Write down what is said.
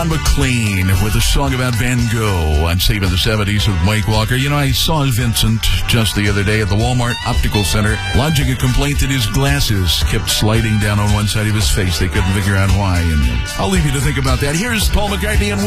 John McClane with a song about Van Gogh on Saving the 70s with Mike Walker. You know, I saw Vincent just the other day at the Walmart Optical Center lodging a complaint that his glasses kept sliding down on one side of his face. They couldn't figure out why. And I'll leave you to think about that. Here's Paul McCartney and